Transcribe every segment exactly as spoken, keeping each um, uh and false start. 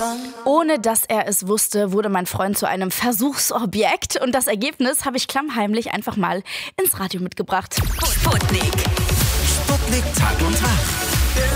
Ohne dass er es wusste, wurde mein Freund zu einem Versuchsobjekt und das Ergebnis habe ich klammheimlich einfach mal ins Radio mitgebracht. Sputnik. Sputnik Tag und Nacht.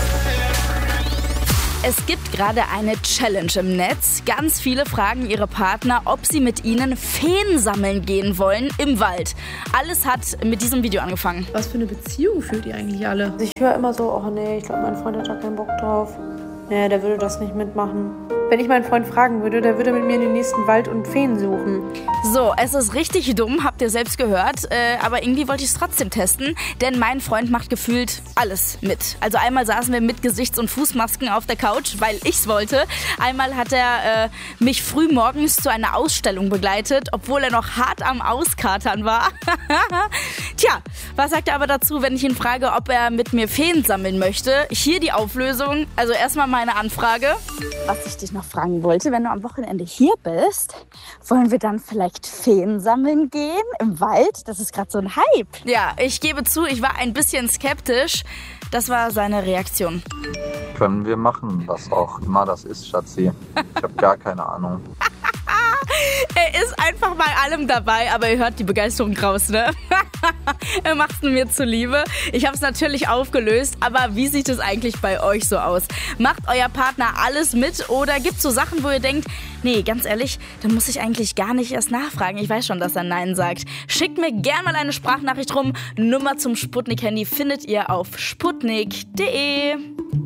Es gibt gerade eine Challenge im Netz. Ganz viele fragen ihre Partner, ob sie mit ihnen Feen sammeln gehen wollen im Wald. Alles hat mit diesem Video angefangen. Was für eine Beziehung führt ihr eigentlich alle? Ich höre immer so, oh nee, ich glaube, mein Freund hat da keinen Bock drauf. Nee, der würde das nicht mitmachen. Wenn ich meinen Freund fragen würde, der würde mit mir in den nächsten Wald und Feen suchen. So, es ist richtig dumm, habt ihr selbst gehört. Äh, aber irgendwie wollte ich es trotzdem testen, denn mein Freund macht gefühlt alles mit. Also einmal saßen wir mit Gesichts- und Fußmasken auf der Couch, weil ich's wollte. Einmal hat er äh, mich früh morgens zu einer Ausstellung begleitet, obwohl er noch hart am Auskatern war. Tja, was sagt er aber dazu, wenn ich ihn frage, ob er mit mir Feen sammeln möchte? Hier die Auflösung. Also erstmal meine Anfrage. Was ich dich noch fragen wollte, wenn du am Wochenende hier bist, wollen wir dann vielleicht Feen sammeln gehen im Wald? Das ist gerade so ein Hype. Ja, ich gebe zu, ich war ein bisschen skeptisch. Das war seine Reaktion. Können wir machen, was auch immer das ist, Schatzi. Ich habe gar keine Ahnung. Er ist einfach bei allem dabei, aber ihr hört die Begeisterung raus, ne? Er macht's mir zuliebe. Ich habe es natürlich aufgelöst, aber wie sieht es eigentlich bei euch so aus? Macht euer Partner alles mit oder gibt's so Sachen, wo ihr denkt, nee, ganz ehrlich, da muss ich eigentlich gar nicht erst nachfragen. Ich weiß schon, dass er Nein sagt. Schickt mir gerne mal eine Sprachnachricht rum. Nummer zum Sputnik-Handy findet ihr auf sputnik punkt de.